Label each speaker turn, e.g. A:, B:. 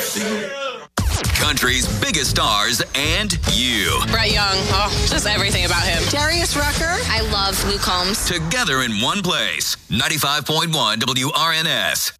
A: Country's biggest stars and you.
B: Brett Young. Oh, just everything about him.
C: Darius Rucker.
D: I love Luke Combs.
A: Together in one place. 95.1 WRNS.